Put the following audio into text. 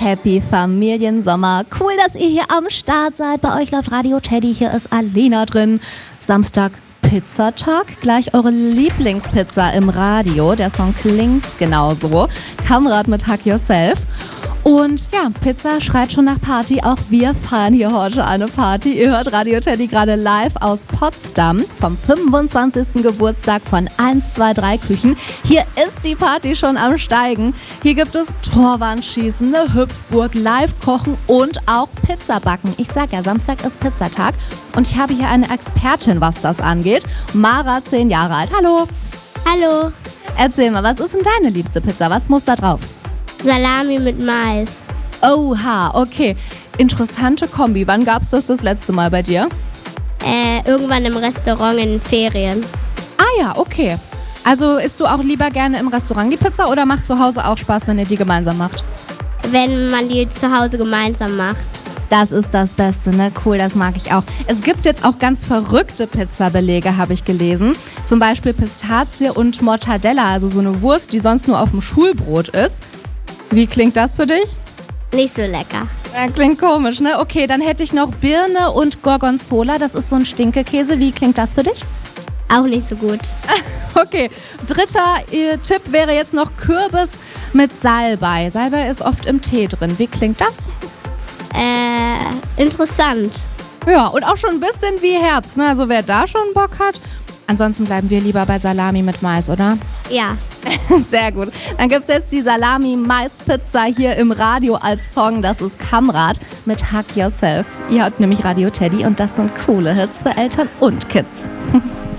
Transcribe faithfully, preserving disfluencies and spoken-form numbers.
Happy Familiensommer. Cool, dass ihr hier am Start seid. Bei euch läuft Radio Teddy. Hier ist Alena drin. Samstag Pizzatag. Gleich eure Lieblingspizza im Radio. Der Song klingt genauso. Kamrad mit Hack Yourself. Und ja, Pizza schreit schon nach Party. Auch wir feiern hier heute eine Party. Ihr hört Radio Teddy gerade live aus Potsdam vom fünfundzwanzigsten Geburtstag von eins zwei drei Küchen. Hier ist die Party schon am Steigen. Hier gibt es Torwandschießen, eine Hüpfburg, Live-Kochen und auch Pizzabacken. Ich sag ja, Samstag ist Pizzatag und ich habe hier eine Expertin, was das angeht. Mara, zehn Jahre alt. Hallo. Hallo. Erzähl mal, was ist denn deine liebste Pizza? Was muss da drauf? Salami mit Mais. Oha, okay. Interessante Kombi. Wann gab's das das letzte Mal bei dir? Äh, irgendwann im Restaurant in den Ferien. Ah ja, okay. Also isst du auch lieber gerne im Restaurant die Pizza oder macht zu Hause auch Spaß, wenn ihr die gemeinsam macht? Wenn man die zu Hause gemeinsam macht. Das ist das Beste, ne? Cool, das mag ich auch. Es gibt jetzt auch ganz verrückte Pizzabelege, habe ich gelesen. Zum Beispiel Pistazie und Mortadella, also so eine Wurst, die sonst nur auf dem Schulbrot ist. Wie klingt das für dich? Nicht so lecker. Ja, klingt komisch, ne? Okay, dann hätte ich noch Birne und Gorgonzola. Das ist so ein Stinkekäse. Wie klingt das für dich? Auch nicht so gut. Okay, dritter äh, Tipp wäre jetzt noch Kürbis mit Salbei. Salbei ist oft im Tee drin. Wie klingt das? Äh, interessant. Ja, und auch schon ein bisschen wie Herbst, ne? Also wer da schon Bock hat. Ansonsten bleiben wir lieber bei Salami mit Mais, oder? Ja. Sehr gut. Dann gibt es jetzt die Salami-Mais-Pizza hier im Radio als Song. Das ist Kamrad mit Hack Yourself. Ihr hört nämlich Radio Teddy und das sind coole Hits für Eltern und Kids.